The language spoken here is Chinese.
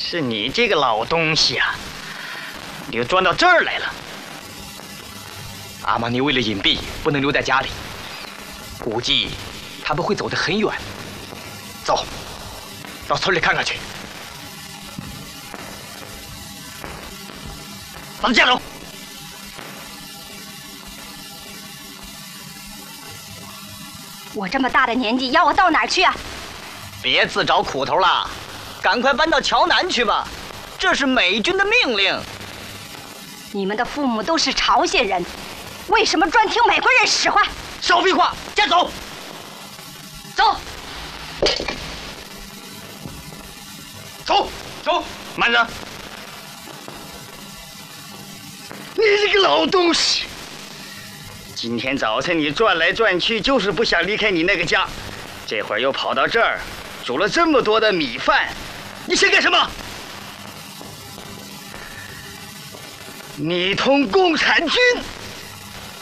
是你这个老东西啊，你又钻到这儿来了。 阿玛尼为了隐蔽，不能留在家里，估计他们会走得很远。走，到村里看看去。 把他架走！ 我这么大的年纪，要我到哪儿去啊？ 别自找苦头了，赶快搬到桥南去吧，这是美军的命令。 你们的父母都是朝鲜人，为什么专听美国人使唤？ 少废话，架走！走！ 走，走， 慢着！你这个老东西！今天早晨你转来转去，就是不想离开你那个家，这会儿又跑到这儿，煮了这么多的米饭，你想干什么？你同共产军